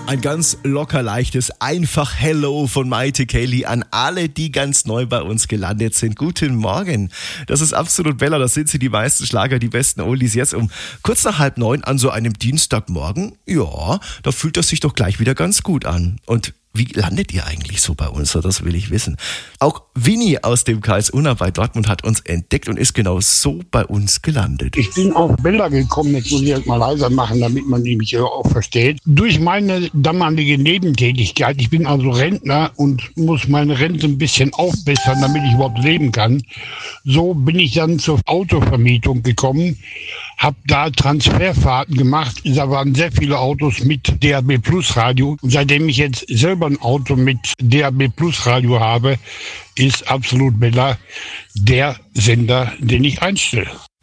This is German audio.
Ein ganz locker leichtes, einfach Hello von Maite Kelly an alle, die ganz neu bei uns gelandet sind. Guten Morgen. Das ist absolut Bella, das sind sie, die meisten Schlager, die besten Oldies jetzt um kurz nach 8:30 an so einem Dienstagmorgen. Ja, da fühlt das sich doch gleich wieder ganz gut an. Und wie landet ihr eigentlich so bei uns? Das will ich wissen. Auch Winnie aus dem KS Unna bei Dortmund hat uns entdeckt und ist genau so bei uns gelandet. Ich bin auf Bella gekommen, jetzt muss ich das mal leiser machen, damit man mich auch versteht. Durch meine damalige Nebentätigkeit, ich bin also Rentner und muss meine Rente ein bisschen aufbessern, damit ich überhaupt leben kann. So bin ich dann zur Autovermietung gekommen, habe da Transferfahrten gemacht. Da waren sehr viele Autos mit DAB Plus Radio. Und seitdem ich jetzt selber ein Auto mit DAB Plus Radio habe, ist absolut Bella der Sender, den ich einstelle.